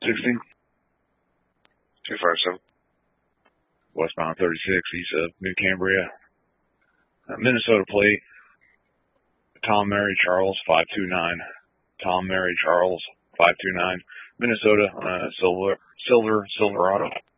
16. 257. Westbound 36 east of New Cambria. Minnesota plate. Tom Mary Charles 529. Tom Mary Charles 529. Minnesota Silverado.